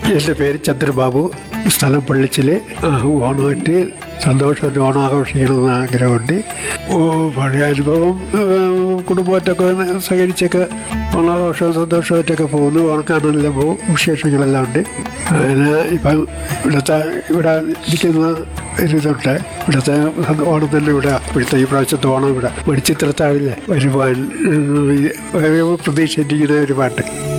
എൻ്റെ പേര് ചന്ദ്രബാബു, സ്ഥലം പള്ളിച്ചിൽ. ഓണമായിട്ട് സന്തോഷമായിട്ട് ഓണം ആഘോഷിക്കണമെന്ന് ആഗ്രഹമുണ്ട്. പഴയ അനുഭവം കുടുംബമായിട്ടൊക്കെ സഹകരിച്ചൊക്കെ ഓണാഘോഷവും സന്തോഷമായിട്ടൊക്കെ പോകുന്നു. ഓണക്കാണെല്ലാം പോകും, വിശേഷങ്ങളെല്ലാം ഉണ്ട്. അങ്ങനെ ഇപ്പം ഇവിടെ ഇരിക്കുന്ന ഒരിതുണ്ട്. ഇവിടുത്തെ ഓണം തന്നെ ഇവിടെ ഇവിടുത്തെ ഈ പ്രാവശ്യത്തെ ഓണം ഇവിടെ മണിച്ചിത്രത്താഴില്ലേ വരുവാൻ പ്രതീക്ഷിച്ചിരിക്കുന്ന ഒരു പാട്ട്.